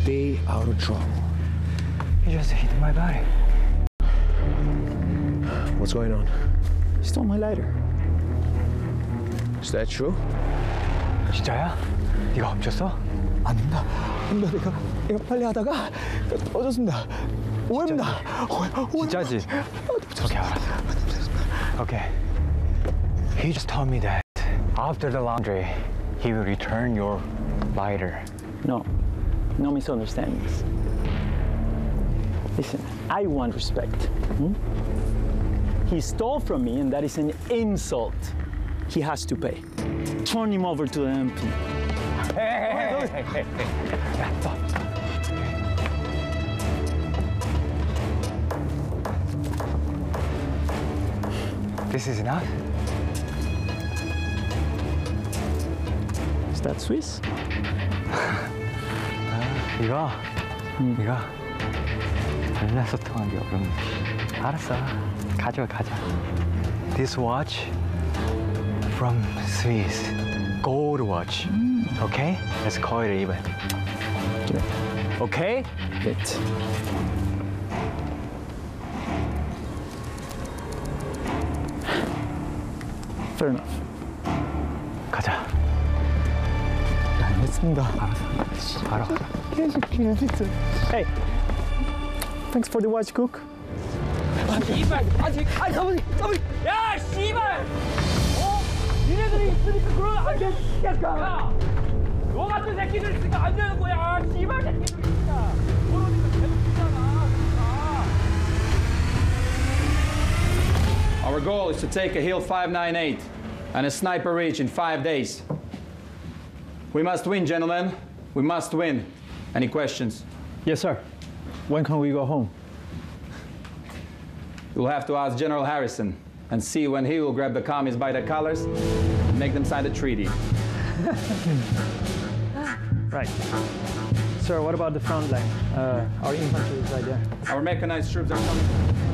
stay out of trouble. He just hit my body. What's going on? He stole my lighter. Is that true? 진짜야? 네가 훔쳤어? 아닙니다. 내가 빨리 하다가 떨어졌습니다. 오해입니다. 진짜지? 오케이, 알았어. Okay. He just told me that after the laundry, he will return your lighter. No misunderstandings. Listen, I want respect. He stole from me, and that is an insult. He has to pay. Turn him over to the MP. Hey. This is enough? Is that Swiss? 네가 알라소통하기 어렵네. 알았어, 가져. This watch from Swiss, gold watch. Okay? Let's call it even. Okay? Wait. Fair enough. 가자. 알겠습니다. 알았어. 바로 가자. Hey, thanks for the watch, cook. 씨발! 사모님! 야, 씨발! 니네들이 있으니까 그런 안 되겠까? 야! 너 같은 새끼들 있으니까 안 되는 거야! 씨발 새끼들 있으니까! 그러니까 계속 쓰잖아! Our goal is to take a Hill 598 and a sniper ridge in 5 days. We must win, gentlemen. We must win. Any questions? Yes, sir. When can we go home? You'll have to ask General Harrison and see when he will grab the commies by the collars and make them sign the treaty. Right. Sir, what about the front line? Our infantry is right there. Our mechanized troops are coming.